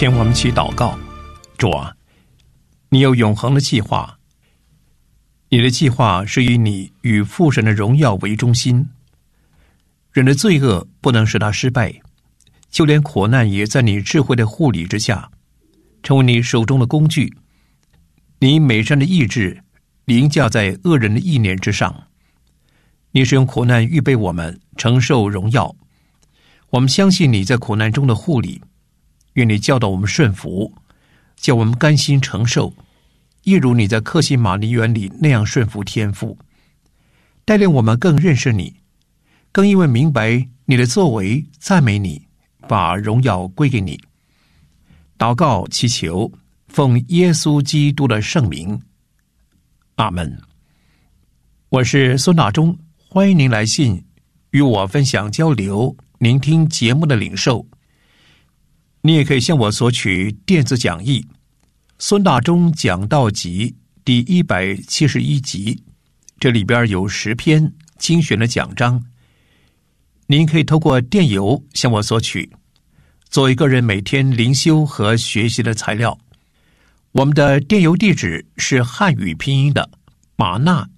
请我们一起祷告。主啊，你有永恒的计划，你的计划是以你与父神的荣耀为中心。人的罪恶不能使他失败，就连苦难也在你智慧的护理之下，成为你手中的工具。你美善的意志凌驾在恶人的意念之上，你是用苦难预备我们承受荣耀。我们相信你在苦难中的护理，愿你教导我们顺服，叫我们甘心承受，一如你在客西马尼园里那样顺服天父，带领我们更认识你，更因为明白你的作为赞美你，把荣耀归给你。祷告祈求，奉耶稣基督的圣名，阿们。我是孙大中，欢迎您来信与我分享交流聆听节目的领受。你也可以向我索取电子讲义《孙大中讲道集》第171集，这里边有10篇精选的讲章，您可以透过电邮向我索取，做一个人每天灵修和学习的材料。我们的电邮地址是汉语拼音的马纳